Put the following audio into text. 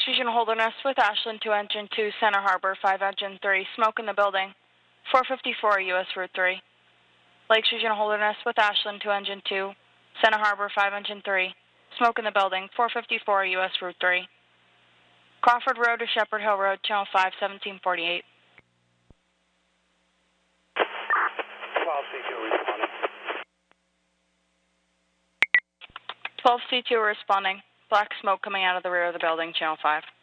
Lakes Regional Holderness with Ashland 2 Engine 2, Center Harbor 5 Engine 3, smoke in the building, 454 U.S. Route 3. Lakes Regional Holderness with Ashland 2 Engine 2, Center Harbor 5 Engine 3, smoke in the building, 454 U.S. Route 3. Crawford Road to Shepherd Hill Road, Channel 5, 1748. 12C2 responding. 12C2 responding. Black smoke coming out of the rear of the building, Channel 5.